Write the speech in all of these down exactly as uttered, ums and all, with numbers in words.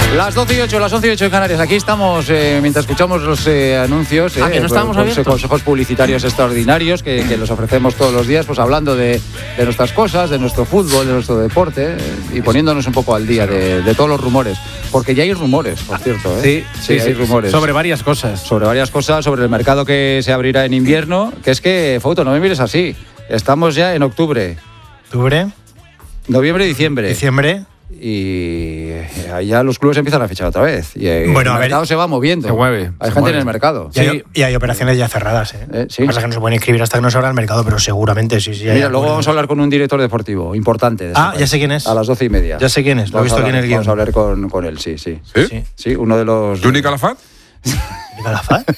Las doce y ocho, las once y ocho en Canarias. Aquí estamos eh, mientras escuchamos los eh, anuncios. Eh, ah, que no estábamos con, abiertos. Consejos publicitarios extraordinarios que, que los ofrecemos todos los días, pues hablando de, de nuestras cosas, de nuestro fútbol, de nuestro deporte eh, y poniéndonos un poco al día de, de todos los rumores. Porque ya hay rumores, por cierto. ¿eh? Sí, sí, sí, hay sí, rumores. Sobre varias cosas. Sobre varias cosas, sobre el mercado que se abrirá en invierno. Que es que, Fauto, no me mires así. Estamos ya en octubre. ¿Octubre? Noviembre, diciembre. ¿Diciembre? Y ya los clubes empiezan a fichar otra vez. Y el bueno, a mercado ver, se va moviendo. Se mueve. Hay se gente mueve. en el mercado. Y, hay, y hay operaciones ya cerradas. ¿eh? Eh, sí. Lo que pasa es que no se pueden inscribir hasta que no se abra el mercado, pero seguramente sí. sí Mira, hay luego acuerdos. vamos a hablar con un director deportivo importante. De Ah, este ya país, sé quién es. A las doce y media. Ya sé quién es, lo he Vamos a visto aquí en hablar- el guión. Vamos a hablar con, con él, sí, sí. ¿Sí? Sí. Sí, uno de los... ¿Juni Calafat? ¿Y Calafat?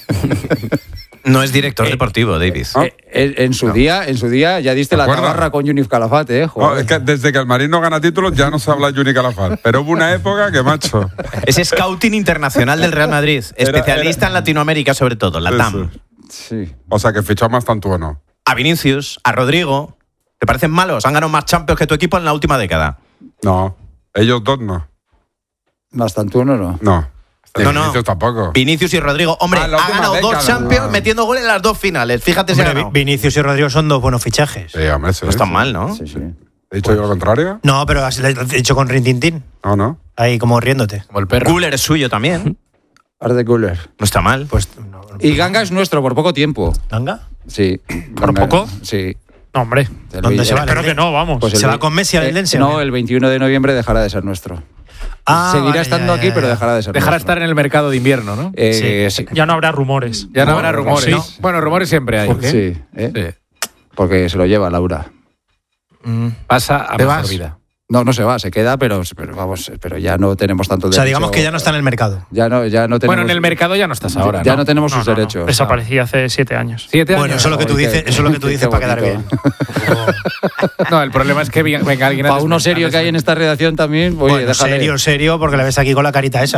No es director deportivo, Davis. Ah. Eh, en, en su No. día, en su día ya diste ¿Te la acuerdas? tabarra con Yunif Calafate, eh, No, joder. es que desde que el Madrid no gana títulos ya no se habla de Juni Calafat. Pero hubo una época que, macho. Es scouting internacional del Real Madrid. Especialista era- en Latinoamérica, sobre todo, la T A M. Eso. Sí. O sea, que fichó más tanto o no. A Vinicius, a Rodrigo. ¿Te parecen malos? Han ganado más Champions que tu equipo en la última década. No. Ellos dos no. Bastante uno, ¿no? No. No, no. Vinicius tampoco. Vinicius y Rodrigo. Hombre, Ah, la ha última ganado dos década. Champions Ah. metiendo goles en las dos finales. Fíjate si ha Hombre, ganado. Vi- Vinicius y Rodrigo son dos buenos fichajes. Sí, hombre, sí, No están sí. mal, ¿no? Sí, sí. ¿He dicho yo lo contrario? No, pero así lo he dicho con Rintintín. No, no. Ahí como riéndote. Como el perro. Guller es suyo también. Arde Guller. No está mal. Pues, no, no. Y Ganga es nuestro por poco tiempo. ¿Ganga? Sí. ¿Por Ganga- poco? Sí. No, hombre. El ¿Dónde Villa- se va? Espero que no, vamos. Pues el ¿Se va ve- con Messi al eh, Eldense, o No, qué? el veintiuno de noviembre dejará de ser nuestro. Ah, Seguirá vale, estando ya, aquí, ya, pero ya. dejará de ser Dejará nuestro. estar en el mercado de invierno, ¿no? Eh, sí. Ya no habrá rumores. Ya no, no, habrá no, rumores, sí. ¿no? Bueno, rumores siempre hay. ¿Por qué? Sí, ¿eh? Sí. Porque se lo lleva Laura. Mm. Pasa a ¿Te mejor vas? vida. No, no se va, se queda, pero, pero vamos, pero ya no tenemos tanto O derecho. sea, digamos que ya no está en el mercado. Ya no, ya no tenemos. Bueno, en el mercado ya no estás ahora, Ya ¿no? no tenemos No, sus no, no. derechos. Desaparecí hace siete años. Siete años. Bueno, eso es lo que tú Ay, dices, qué- eso es lo que tú qué dices para quedar bien. bonito. No, el problema es que venga venga alguien a Para uno desmentir- serio que hay en esta redacción también, oye, Bueno, déjale. serio, serio, porque la ves aquí con la carita esa.